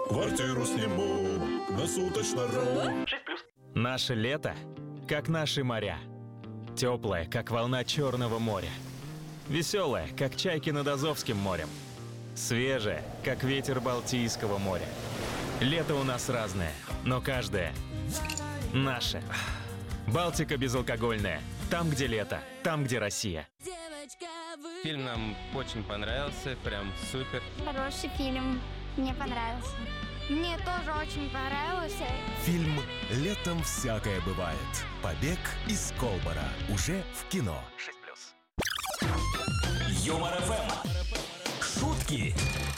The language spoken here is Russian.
Квартиру сниму на суточно. Наше лето, как наши моря. Теплое, как волна Черного моря. Веселое, как чайки над Азовским морем. Свежее, как ветер Балтийского моря. Лето у нас разное, но каждое наше. Балтика безалкогольная. Там, где лето, там, где Россия. Фильм нам очень понравился, прям супер. Хороший фильм, мне понравился. Мне тоже очень понравился. Фильм «Летом всякое бывает». Побег из Колбора. Уже в кино. 6+. Юмор ФМ. Шутки